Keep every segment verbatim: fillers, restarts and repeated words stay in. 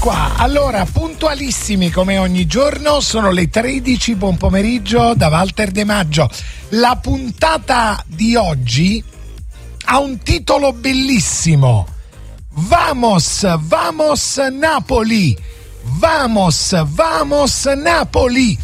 qua. Allora, puntualissimi come ogni giorno, sono le tredici, buon pomeriggio da Walter De Maggio. La puntata di oggi ha un titolo bellissimo: Vamos, vamos Napoli, vamos, vamos Napoli.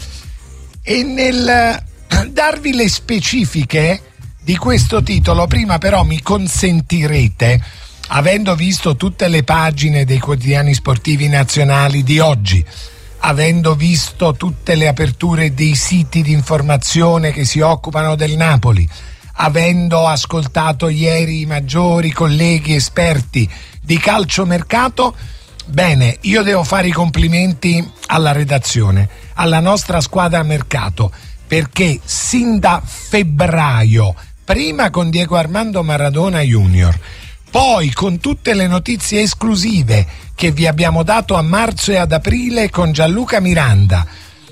E nel darvi le specifiche di questo titolo, prima però mi consentirete, avendo visto tutte le pagine dei quotidiani sportivi nazionali di oggi, avendo visto tutte le aperture dei siti di informazione che si occupano del Napoli, avendo ascoltato ieri i maggiori colleghi esperti di calciomercato, bene, io devo fare i complimenti alla redazione, alla nostra squadra mercato, perché sin da febbraio, prima con Diego Armando Maradona Junior, poi con tutte le notizie esclusive che vi abbiamo dato a marzo e ad aprile con Gianluca Miranda,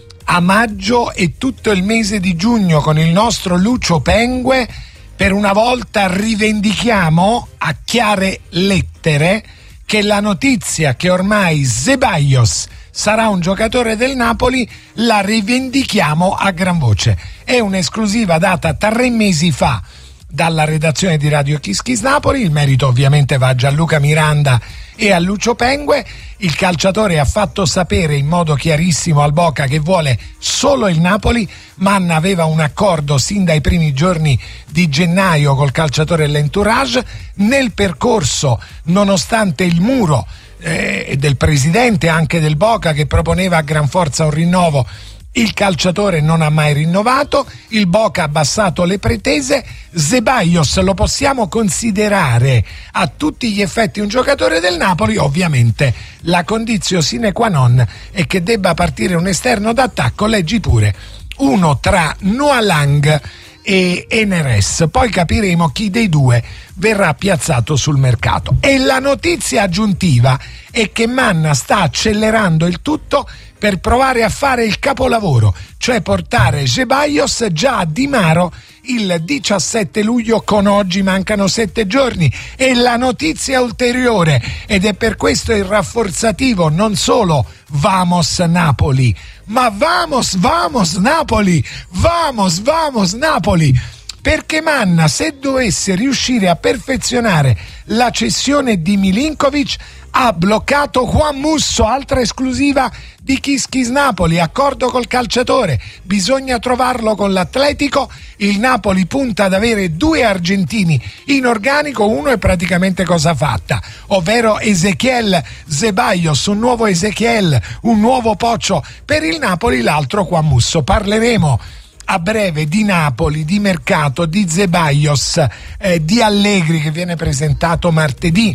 a maggio e tutto il mese di giugno con il nostro Lucio Pengue, per una volta rivendichiamo a chiare lettere che la notizia che ormai Ceballos sarà un giocatore del Napoli la rivendichiamo a gran voce. È un'esclusiva data tre mesi fa dalla redazione di Radio Kiss Kiss Napoli. Il merito ovviamente va a Gianluca Miranda e a Lucio Pengue. Il calciatore ha fatto sapere in modo chiarissimo al Boca che vuole solo il Napoli. Manna aveva un accordo sin dai primi giorni di gennaio col calciatore e l'entourage. Nel percorso, nonostante il muro eh, del presidente, anche del Boca, che proponeva a gran forza un rinnovo, il calciatore non ha mai rinnovato, il Boca ha abbassato le pretese. Ceballos lo possiamo considerare a tutti gli effetti un giocatore del Napoli. Ovviamente la condizione sine qua non è che debba partire un esterno d'attacco, leggi pure uno tra Noah Lang e Neres, poi capiremo chi dei due verrà piazzato sul mercato. E la notizia aggiuntiva è che Manna sta accelerando il tutto per provare a fare il capolavoro, cioè portare Ceballos già a Di Maro il diciassette luglio, con oggi mancano sette giorni. E la notizia ulteriore, ed è per questo il rafforzativo, non solo Vamos Napoli, ma Vamos, Vamos Napoli, Vamos, Vamos Napoli, perché Manna, se dovesse riuscire a perfezionare la cessione di Milinkovic, ha bloccato Juan Musso, altra esclusiva di Kiss Kiss Napoli, accordo col calciatore, bisogna trovarlo con l'Atletico. Il Napoli punta ad avere due argentini in organico, uno è praticamente cosa fatta, ovvero Ezequiel Ceballos, un nuovo Ezequiel, un nuovo Pocio per il Napoli, l'altro Juan Musso. Parleremo a breve di Napoli, di mercato, di Ceballos, eh, di Allegri che viene presentato martedì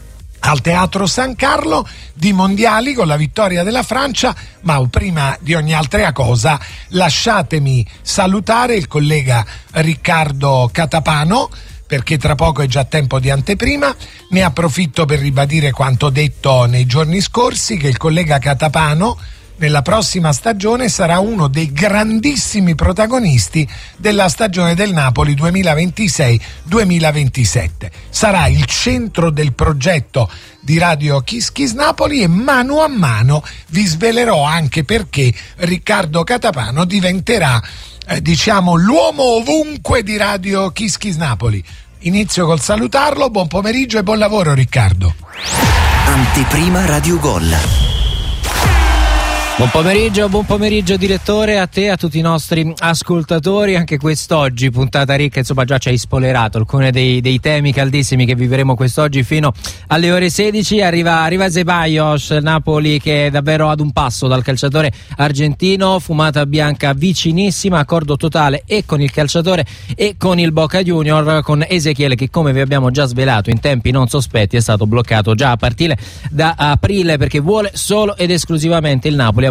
al Teatro San Carlo, di mondiali con la vittoria della Francia, ma prima di ogni altra cosa lasciatemi salutare il collega Riccardo Catapano, perché tra poco è già tempo di anteprima. Ne approfitto per ribadire quanto detto nei giorni scorsi, che il collega Catapano nella prossima stagione sarà uno dei grandissimi protagonisti della stagione del Napoli duemilaventisei duemilaventisette. Sarà il centro del progetto di Radio Kiss Kiss Napoli e mano a mano vi svelerò anche perché Riccardo Catapano diventerà eh, diciamo l'uomo ovunque di Radio Kiss Kiss Napoli. Inizio col salutarlo, buon pomeriggio e buon lavoro Riccardo. Anteprima Radio Gol. Buon pomeriggio, buon pomeriggio direttore, a te, a tutti i nostri ascoltatori. Anche quest'oggi puntata ricca, insomma già ci hai spoilerato alcuni dei, dei temi caldissimi che vivremo quest'oggi fino alle ore sedici. Arriva, arriva Ceballos, Napoli che è davvero ad un passo dal calciatore argentino, fumata bianca vicinissima, accordo totale e con il calciatore e con il Boca Junior, con Ezequiel che, come vi abbiamo già svelato in tempi non sospetti, è stato bloccato già a partire da aprile perché vuole solo ed esclusivamente il Napoli. Ha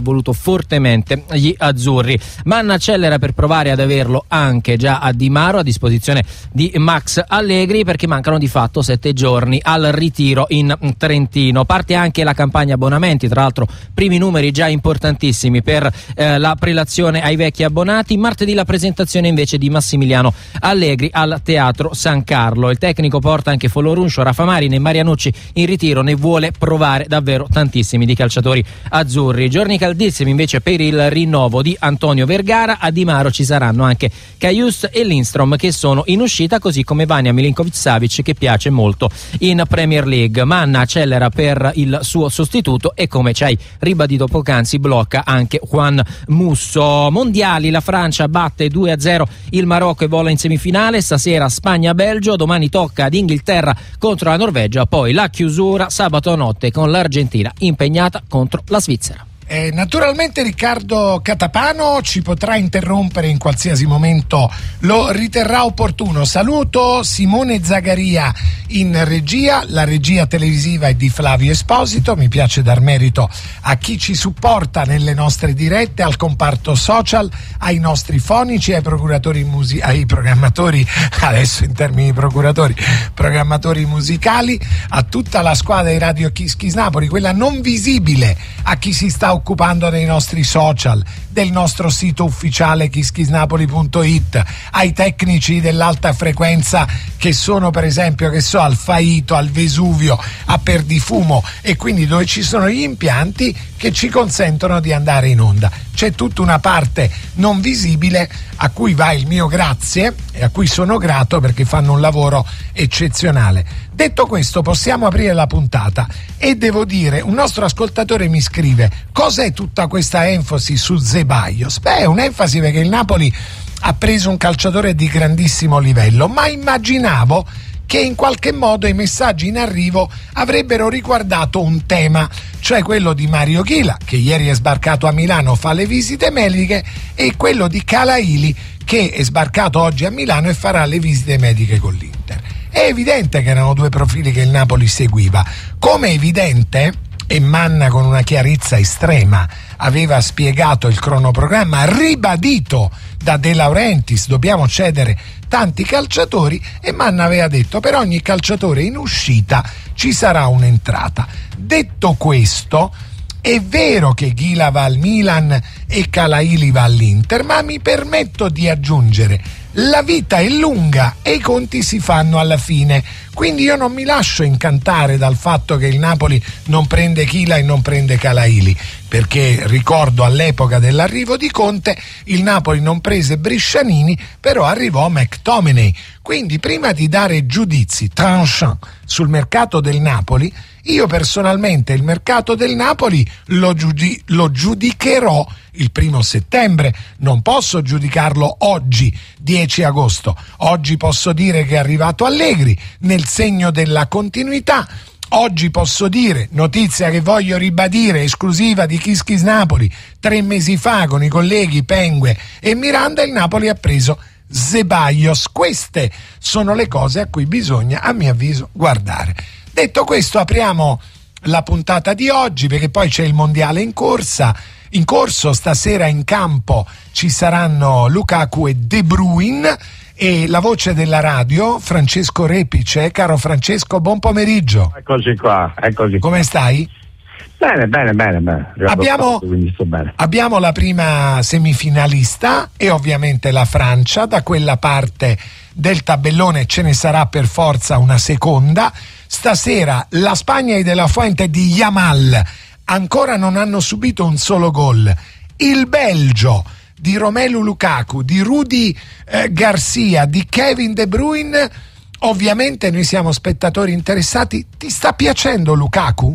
ha voluto fortemente gli azzurri. Manna accelera per provare ad averlo anche già a Di Maro, a disposizione di Max Allegri, perché mancano di fatto sette giorni al ritiro in Trentino. Parte anche la campagna abbonamenti, tra l'altro primi numeri già importantissimi per eh, la prelazione ai vecchi abbonati. Martedì la presentazione invece di Massimiliano Allegri al Teatro San Carlo. Il tecnico porta anche Foloruncio, Rafa Marin e Marianucci in ritiro, ne vuole provare davvero tantissimi di calciatori azzurri. Giorni caldissimi invece per il rinnovo di Antonio Vergara. A Di Maro ci saranno anche Kajus e Lindstrom che sono in uscita, così come Vanja Milinkovic-Savic che piace molto in Premier League. Manna accelera per il suo sostituto e, come ci hai ribadito poc'anzi, blocca anche Juan Musso. Mondiali, la Francia batte due a zero il Marocco e vola in semifinale. Stasera Spagna-Belgio, domani tocca ad Inghilterra contro la Norvegia, poi la chiusura sabato notte con l'Argentina impegnata contro la Svizzera. Eh, naturalmente Riccardo Catapano ci potrà interrompere in qualsiasi momento lo riterrà opportuno. Saluto Simone Zagaria in regia, la regia televisiva è di Flavio Esposito. Mi piace dar merito a chi ci supporta nelle nostre dirette, al comparto social, ai nostri fonici, ai procuratori musi- ai programmatori, adesso in termini procuratori, programmatori musicali, a tutta la squadra di Radio Kiss Kiss Napoli, quella non visibile, a chi si sta occupando dei nostri social, del nostro sito ufficiale kiss kiss napoli punto it, ai tecnici dell'alta frequenza che sono, per esempio, che so, al Faito, al Vesuvio, a Perdifumo, e quindi dove ci sono gli impianti che ci consentono di andare in onda. C'è tutta una parte non visibile a cui va il mio grazie e a cui sono grato, perché fanno un lavoro eccezionale. Detto questo, possiamo aprire la puntata e devo dire, un nostro ascoltatore mi scrive: cos'è tutta questa enfasi su Ceballos? Beh, è un'enfasi perché il Napoli ha preso un calciatore di grandissimo livello, ma immaginavo che in qualche modo i messaggi in arrivo avrebbero riguardato un tema, cioè quello di Mario Chila, che ieri è sbarcato a Milano, fa le visite mediche, e quello di Calaili, che è sbarcato oggi a Milano e farà le visite mediche con l'Inter. È evidente che erano due profili che il Napoli seguiva, come è evidente, e Manna con una chiarezza estrema aveva spiegato il cronoprogramma ribadito da De Laurentiis: dobbiamo cedere tanti calciatori, e Manna aveva detto per ogni calciatore in uscita ci sarà un'entrata. Detto questo, è vero che Ghila va al Milan e Calaili va all'Inter, ma mi permetto di aggiungere: la vita è lunga e i conti si fanno alla fine, quindi io non mi lascio incantare dal fatto che il Napoli non prende Chila e non prende Calaili, perché ricordo all'epoca dell'arrivo di Conte il Napoli non prese Brescianini, però arrivò McTominay. Quindi prima di dare giudizi tranchant sul mercato del Napoli, io personalmente il mercato del Napoli lo, giudi- lo giudicherò il primo settembre, non posso giudicarlo oggi, dieci agosto. Oggi posso dire che è arrivato Allegri, nel segno della continuità. Oggi posso dire, notizia che voglio ribadire, esclusiva di Kiss Kiss Napoli, tre mesi fa con i colleghi Pengue e Miranda, il Napoli ha preso Ceballos. Queste sono le cose a cui bisogna, a mio avviso, guardare. Detto questo, apriamo la puntata di oggi, perché poi c'è il mondiale in corsa. In corso stasera in campo ci saranno Lukaku e De Bruyne, e la voce della radio Francesco Repice. Caro Francesco, buon pomeriggio. Eccoci qua, eccoci. Come stai? Bene, bene, bene, bene. Abbiamo, fatto, quindi sto bene. Abbiamo la prima semifinalista e ovviamente la Francia. Da quella parte del tabellone ce ne sarà per forza una seconda. Stasera la Spagna e De La Fuente di Yamal ancora non hanno subito un solo gol. Il Belgio di Romelu Lukaku, di Rudy eh, Garcia, di Kevin De Bruyne. Ovviamente noi siamo spettatori interessati. Ti sta piacendo Lukaku?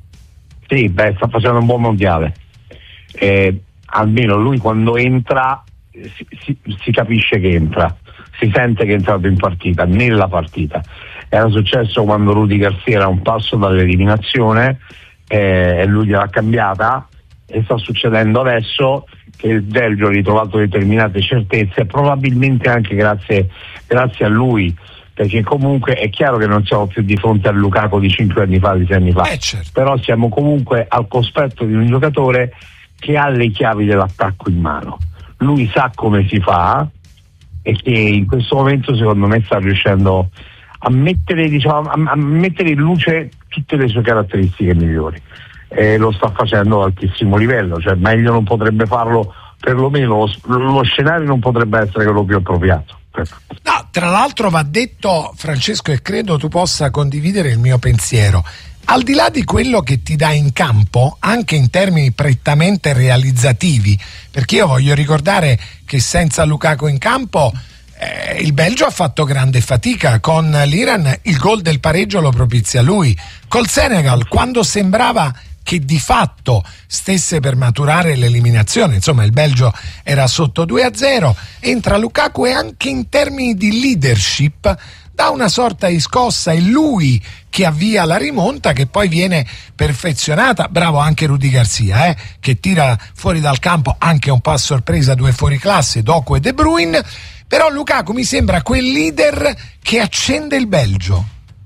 Sì, beh, sta facendo un buon mondiale. Eh, almeno lui quando entra si, si, si capisce che entra, si sente che è entrato in partita, nella partita. Era successo quando Rudy Garcia era un passo dall'eliminazione eh, e lui gliel'ha cambiata, e sta succedendo adesso che il Belgio ha ritrovato determinate certezze, probabilmente anche grazie, grazie a lui, perché comunque è chiaro che non siamo più di fronte al Lukaku di cinque anni fa, di sei anni fa, eh certo. Però siamo comunque al cospetto di un giocatore che ha le chiavi dell'attacco in mano, lui sa come si fa e che in questo momento secondo me sta riuscendo a mettere, diciamo, a, a mettere in luce tutte le sue caratteristiche migliori, e lo sta facendo ad altissimo livello, cioè meglio non potrebbe farlo, perlomeno lo, lo scenario non potrebbe essere quello più appropriato. No, tra l'altro va detto, Francesco, e credo tu possa condividere il mio pensiero, al di là di quello che ti dà in campo, anche in termini prettamente realizzativi, perché io voglio ricordare che senza Lukaku in campo eh, il Belgio ha fatto grande fatica. Con l'Iran il gol del pareggio lo propizia lui, col Senegal quando sembrava che di fatto stesse per maturare l'eliminazione, insomma il Belgio era sotto due a zero, entra Lukaku e anche in termini di leadership dà una sorta di scossa, è lui che avvia la rimonta che poi viene perfezionata. Bravo anche Rudy Garcia, eh, che tira fuori dal campo anche un po' a sorpresa due fuoriclasse, Doku e De Bruyne, però Lukaku mi sembra quel leader che accende il Belgio.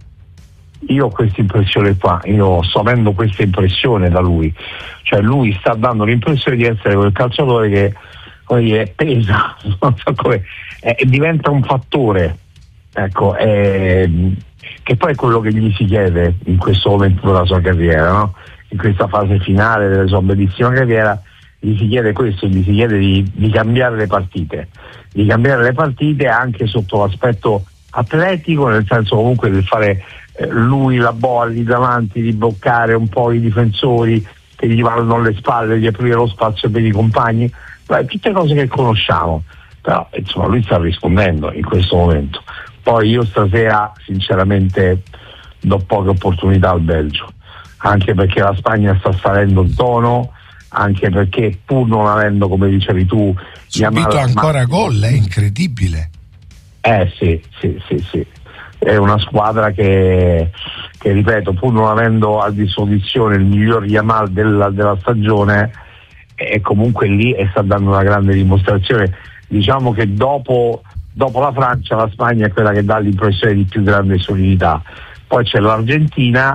Io ho questa impressione qua, io sto avendo questa impressione da lui, cioè lui sta dando l'impressione di essere quel calciatore che, come dire, pesa, non so come, eh, diventa un fattore, ecco, eh, che poi è quello che gli si chiede in questo momento della sua carriera, no? In questa fase finale della sua bellissima carriera gli si chiede questo, gli si chiede di, di cambiare le partite, di cambiare le partite anche sotto l'aspetto atletico, nel senso comunque di fare eh, lui la bolla lì davanti, di bloccare un po' i difensori che gli vanno alle spalle, di aprire lo spazio per i compagni, beh, tutte cose che conosciamo, però insomma lui sta rispondendo in questo momento. Poi io stasera sinceramente do poche opportunità al Belgio, anche perché la Spagna sta salendo il tono, anche perché pur non avendo, come dicevi tu, subito ancora gol, è incredibile. Eh sì, sì, sì, sì. È una squadra che, che ripeto, pur non avendo a disposizione il miglior Yamal della, della stagione, è comunque lì e sta dando una grande dimostrazione. Diciamo che dopo, dopo la Francia la Spagna è quella che dà l'impressione di più grande solidità. Poi c'è l'Argentina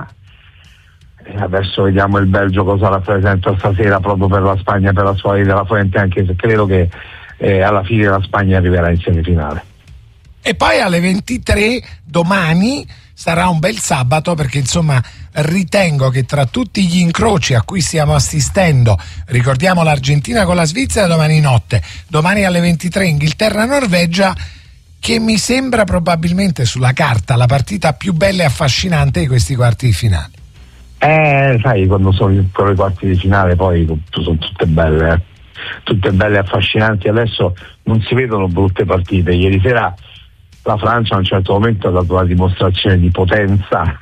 e adesso vediamo il Belgio cosa rappresenta stasera proprio per la Spagna, per la squadra della Fuente, anche se credo che eh, alla fine la Spagna arriverà in semifinale. E poi alle ventitré domani sarà un bel sabato, perché insomma ritengo che tra tutti gli incroci a cui stiamo assistendo, ricordiamo l'Argentina con la Svizzera domani notte, domani alle ventitré Inghilterra-Norvegia, che mi sembra probabilmente sulla carta la partita più bella e affascinante di questi quarti di finale. Eh, sai, quando sono i quarti di finale poi sono tutte belle, eh. tutte belle e affascinanti. Adesso non si vedono brutte partite. Ieri sera la Francia a un certo momento ha dato una dimostrazione di potenza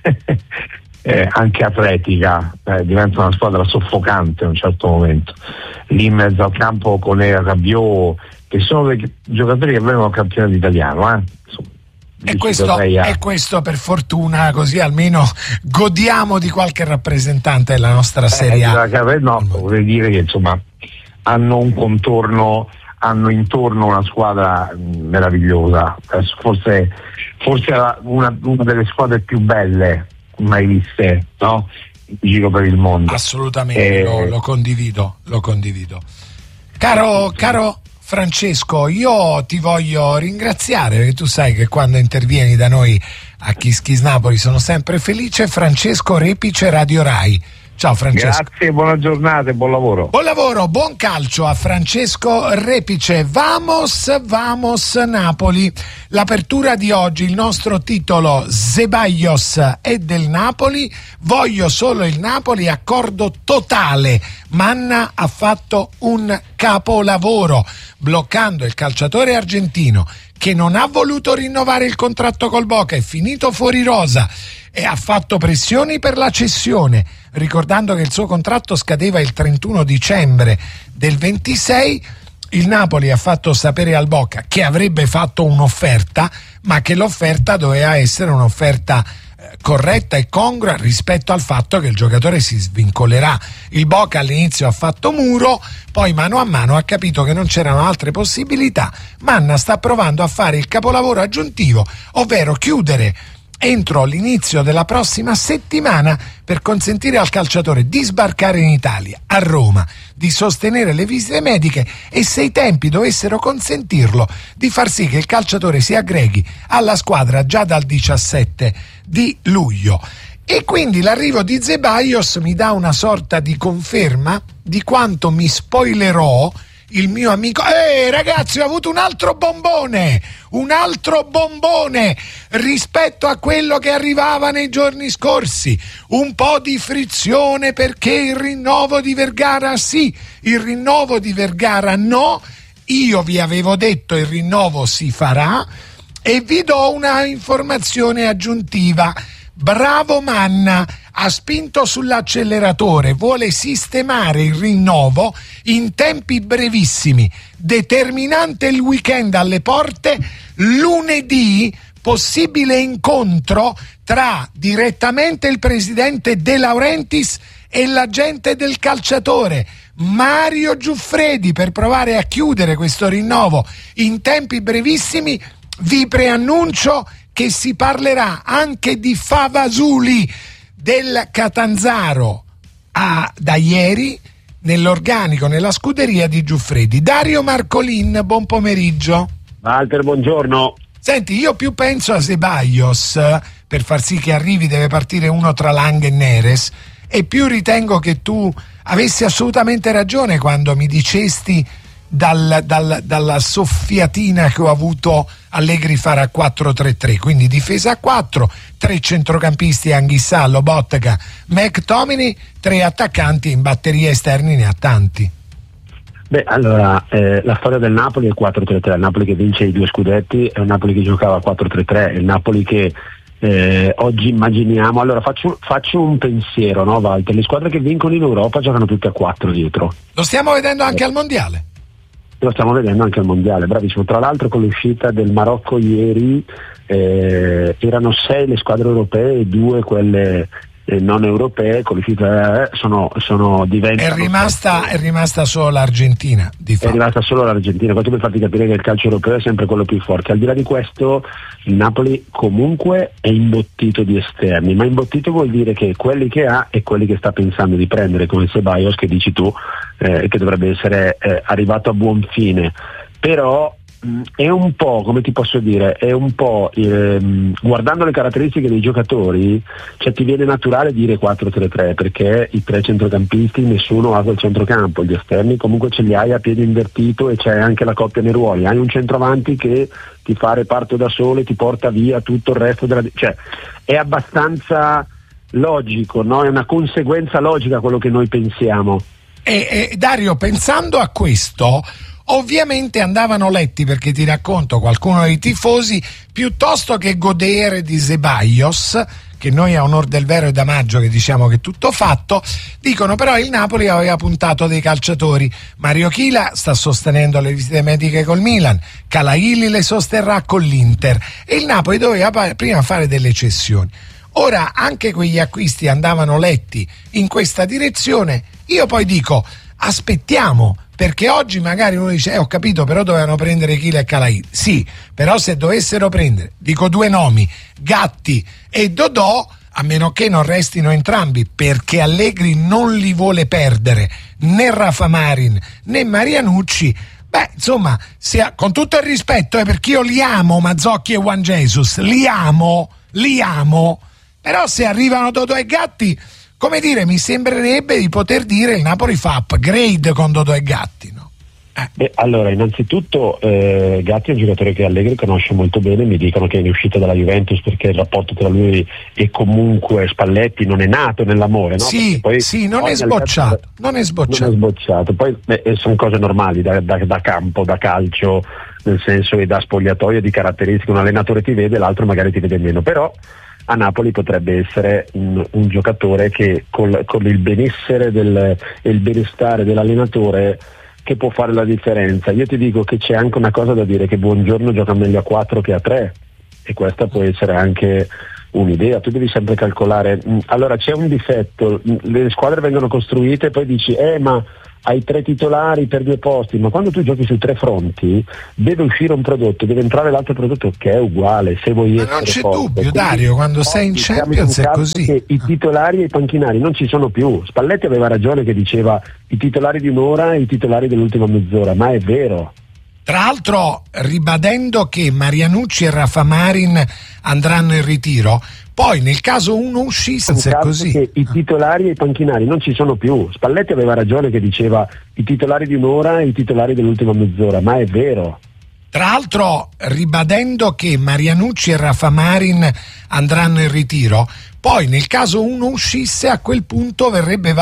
eh, anche atletica, eh, diventa una squadra soffocante a un certo momento lì in mezzo al campo con Rabiot, che sono dei giocatori che vengono al campionato italiano, eh. Insomma, e questo, e questo per fortuna, così almeno godiamo di qualche rappresentante della nostra Serie A. Eh, no, vorrei dire che insomma hanno un contorno, hanno intorno una squadra meravigliosa, forse, forse una, una delle squadre più belle mai viste, no? In giro per il mondo. Assolutamente, eh, lo, lo condivido, lo condivido. Caro, caro Francesco, io ti voglio ringraziare, perché tu sai che quando intervieni da noi a Kiss Kiss Napoli sono sempre felice. Francesco Repice, Radio Rai. Ciao Francesco. Grazie, buona giornata e buon lavoro. Buon lavoro, buon calcio a Francesco Repice. Vamos, vamos Napoli. L'apertura di oggi, il nostro titolo Ceballos è del Napoli, voglio solo il Napoli, accordo totale. Manna ha fatto un capolavoro bloccando il calciatore argentino che non ha voluto rinnovare il contratto col Boca, è finito fuori rosa e ha fatto pressioni per la cessione, ricordando che il suo contratto scadeva il trentuno dicembre del ventisei. Il Napoli ha fatto sapere al Boca che avrebbe fatto un'offerta, ma che l'offerta doveva essere un'offerta eh, corretta e congrua rispetto al fatto che il giocatore si svincolerà. Il Boca all'inizio ha fatto muro, poi mano a mano ha capito che non c'erano altre possibilità. Manna sta provando a fare il capolavoro aggiuntivo, ovvero chiudere entro l'inizio della prossima settimana per consentire al calciatore di sbarcare in Italia, a Roma, di sostenere le visite mediche e, se i tempi dovessero consentirlo, di far sì che il calciatore si aggreghi alla squadra già dal diciassette di luglio. E quindi l'arrivo di Ceballos mi dà una sorta di conferma di quanto mi spoilerò il mio amico. Ehi ragazzi, ho avuto un altro bombone, un altro bombone rispetto a quello che arrivava nei giorni scorsi. Un po' di frizione perché il rinnovo di Vergara sì, il rinnovo di Vergara no. Io vi avevo detto il rinnovo si farà e vi do una informazione aggiuntiva. Bravo Manna, ha spinto sull'acceleratore, vuole sistemare il rinnovo in tempi brevissimi. Determinante il weekend alle porte, lunedì possibile incontro tra direttamente il presidente De Laurentiis e l'agente del calciatore Mario Giuffredi per provare a chiudere questo rinnovo in tempi brevissimi. Vi preannuncio che si parlerà anche di Favasuli del Catanzaro a, da ieri nell'organico, nella scuderia di Giuffredi. Dario Marcolin, buon pomeriggio. Walter, buongiorno. Senti, io più penso a Ceballos, per far sì che arrivi deve partire uno tra Lang e Neres, e più ritengo che tu avessi assolutamente ragione quando mi dicesti Dal, dal, dalla soffiatina che ho avuto Allegri fare a quattro tre tre, quindi difesa a quattro, tre centrocampisti, Anghissà, Lobotka, McTominay, tre attaccanti, in batteria esterni ne ha tanti. Beh, allora, eh, la storia del Napoli è il quattro tre tre, il Napoli che vince i due scudetti, è un Napoli che giocava a quattro tre tre, è il Napoli che eh, oggi immaginiamo. Allora faccio, faccio un pensiero, no Walter? Le squadre che vincono in Europa giocano tutte a quattro dietro. Lo stiamo vedendo anche eh. al Mondiale. Lo stiamo vedendo anche al Mondiale, bravissimo. Tra l'altro con l'uscita del Marocco ieri eh, erano sei le squadre europee e due quelle eh, non europee, con l'uscita eh, sono, sono diventano... È rimasta, è rimasta solo l'Argentina, di fatto. È rimasta solo l'Argentina, questo per farti capire che il calcio europeo è sempre quello più forte. Al di là di questo, il Napoli comunque è imbottito di esterni, ma imbottito vuol dire che quelli che ha e quelli che sta pensando di prendere, come Ceballos che dici tu, eh, che dovrebbe essere eh, arrivato a buon fine, però mh, è un po', come ti posso dire, è un po' ehm, guardando le caratteristiche dei giocatori, cioè ti viene naturale dire quattro tre tre perché i tre centrocampisti nessuno ha quel centrocampo, gli esterni comunque ce li hai a piede invertito e c'è anche la coppia nei ruoli, hai un centravanti che ti fa reparto da solo e ti porta via tutto il resto della... cioè è abbastanza logico, no? È una conseguenza logica quello che noi pensiamo. E, e Dario, pensando a questo, ovviamente andavano letti, perché ti racconto, qualcuno dei tifosi, piuttosto che godere di Ceballos, che noi a onor del vero e da maggio che diciamo che è tutto fatto, dicono però il Napoli aveva puntato dei calciatori. Mario Chila sta sostenendo le visite mediche col Milan, Calaili le sosterrà con l'Inter e il Napoli doveva prima fare delle cessioni. Ora anche quegli acquisti andavano letti in questa direzione. Io poi dico aspettiamo, perché oggi magari uno dice eh, ho capito, però dovevano prendere Chila e Calaili. Sì, però se dovessero prendere, dico due nomi, Gatti e Dodò, a meno che non restino entrambi, perché Allegri non li vuole perdere, né Rafa Marin né Marianucci, beh insomma, sia, con tutto il rispetto, eh, perché io li amo Mazzocchi e Juan Jesus, li amo, li amo, però se arrivano Dodò e Gatti, come dire, mi sembrerebbe di poter dire il Napoli fa upgrade con Dodò e Gatti, no? Eh. Beh, allora, innanzitutto eh, Gatti è un giocatore che Allegri conosce molto bene, mi dicono che è in uscita dalla Juventus perché il rapporto tra lui e comunque Spalletti non è nato nell'amore, no? Sì, poi, sì, non è sbocciato, caso, non è sbocciato. Non è sbocciato, poi beh, sono cose normali da, da, da campo, da calcio, nel senso, e da spogliatoio, di caratteristiche, un allenatore ti vede, l'altro magari ti vede meno, però a Napoli potrebbe essere un, un giocatore che con, con il benessere del, e il benestare dell'allenatore che può fare la differenza. Io ti dico che c'è anche una cosa da dire, che Buongiorno gioca meglio a quattro che a tre, e questa può essere anche un'idea, tu devi sempre calcolare. Allora c'è un difetto, le squadre vengono costruite e poi dici eh ma hai tre titolari per due posti, ma quando tu giochi su tre fronti deve uscire un prodotto, deve entrare l'altro prodotto che è uguale, se vuoi ma essere non c'è forte. dubbio, Quindi, Dario, quando sei in Champions è così. Che i titolari e i panchinari non ci sono più. Spalletti aveva ragione che diceva i titolari di un'ora e i titolari dell'ultima mezz'ora, ma è vero. Tra l'altro ribadendo che Marianucci e Rafa Marin andranno in ritiro, poi nel caso uno uscisse è così. Che i titolari e i panchinari non ci sono più. Spalletti aveva ragione che diceva i titolari di un'ora e i titolari dell'ultima mezz'ora, ma è vero. Tra l'altro ribadendo che Marianucci e Rafa Marin andranno in ritiro, poi nel caso uno uscisse a quel punto verrebbe